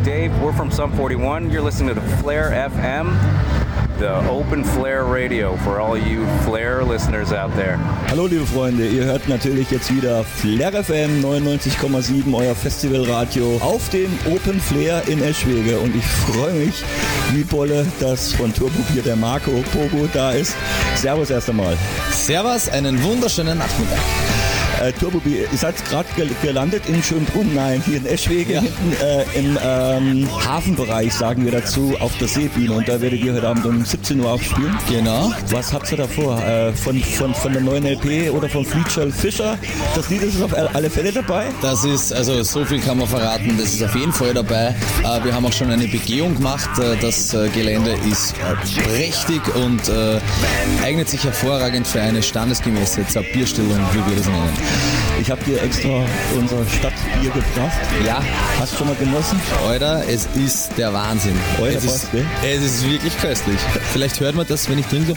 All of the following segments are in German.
Dave. We're from Sum 41. You're listening to the Flair FM, the open Flair radio for all you Flair listeners out there. Hallo liebe Freunde, ihr hört natürlich jetzt wieder Flair FM 99,7, euer Festivalradio auf dem Open Flair in Eschwege. Und ich freue mich wie Bolle, dass von Turbo Bier der Marco Pogo da ist. Servus erst einmal. Servus, einen wunderschönen Nachmittag. Turbo Bier, ihr seid gerade gelandet in Schönbrunn, nein, hier in Eschwege, hinten im Hafenbereich, sagen wir dazu, auf der Seebühne. Und da werdet ihr heute Abend um 17 Uhr aufspielen. Genau. Was habt ihr da vor? Von der neuen LP oder von Fleetshell Fisher? Das Lied ist auf alle Fälle dabei? Das ist, also so viel kann man verraten, das ist auf jeden Fall dabei. Wir haben auch schon eine Begehung gemacht. Das Gelände ist prächtig und eignet sich hervorragend für eine standesgemäße Bierstellung, wie wir das nennen. Ich habe dir extra unser Stadtbier gebracht. Ja. Hast du schon mal genossen? Alter, es ist der Wahnsinn. Alter, es ist wirklich köstlich. Vielleicht hört man das, wenn ich trinke.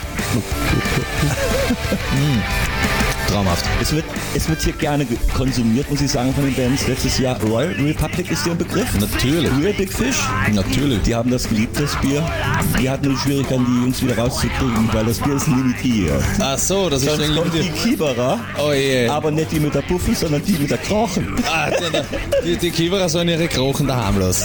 Traumhaft. Es wird hier gerne konsumiert, muss ich sagen, von den Bands. Letztes Jahr Royal Republic ist dir ein Begriff? Natürlich. Real Big Fish? Natürlich. Die haben das geliebt, das Bier. Die hatten nur Schwierigkeiten, die Jungs wieder rauszukriegen, weil das Bier ist limitiert. Ach so, das ist schon limitiert. Die Kieberer, oh je. Aber nicht die mit der Puffen, sondern die mit der Krochen. Die Kieberer sollen ihre Krochen daheim lassen.